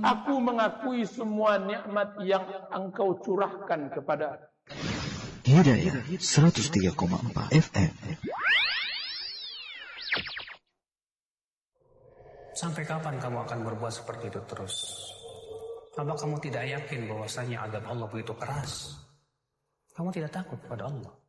Aku mengakui semua nikmat yang engkau curahkan kepada Hidayah 103,4 FM. Sampai kapan kamu akan berbuat seperti itu terus? Apa kamu tidak yakin bahwasanya azab Allah begitu keras? Kamu tidak takut kepada Allah?